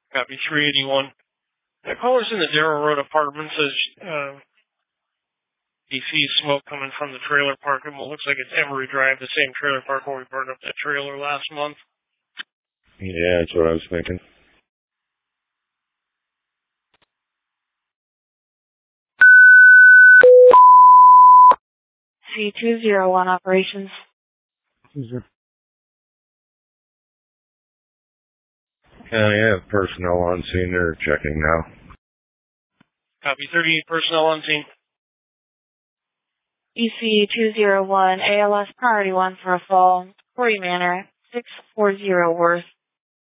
Copy 381. The caller's in the Darrow Road apartment says he sees smoke coming from the trailer park. It looks like it's Emory Drive, the same trailer park where we burned up that trailer last month. Yeah, that's what I was thinking. C201 operations. County have personnel on scene. They're checking now. Copy 38 personnel on scene. EC201 ALS priority 1 for a fall. Corey Manor, 640 Worth.